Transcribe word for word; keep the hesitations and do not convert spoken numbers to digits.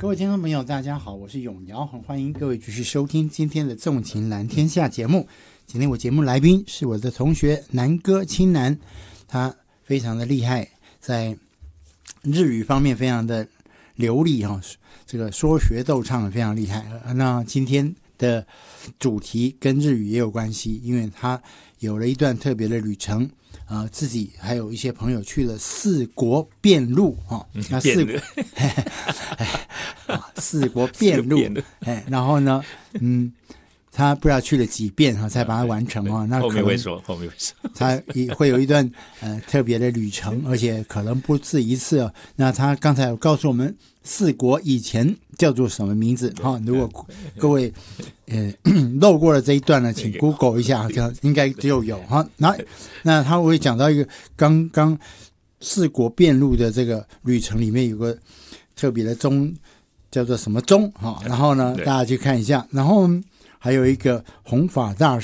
各位听众朋友大家好，我是永尧，很欢迎各位继续收听今天的纵情蓝天下节目。今天我节目来宾是我的同学南哥青南，他非常的厉害，在日语方面非常的流利、哦、这个说学逗唱非常厉害。那今天的主题跟日语也有关系，因为他有了一段特别的旅程，呃，自己还有一些朋友去了四国遍路、哦、那四国四国遍路，哎，然后呢，嗯，他不知道去了几遍哈、哦，才把它完成哦。那后面会说，后面会说， 他会有一段呃特别的旅程，而且可能不止一次哦。那他刚才有告诉我们，四国以前叫做什么名字哈、哦？如果各位呃漏过了这一段呢，请 Google 一下，这应该就有哈。那那他会讲到一个刚刚四国遍路的这个旅程里面有个特别的钟。叫做什么钟、哦、然后呢大家去看一下，然后还有一个弘法大师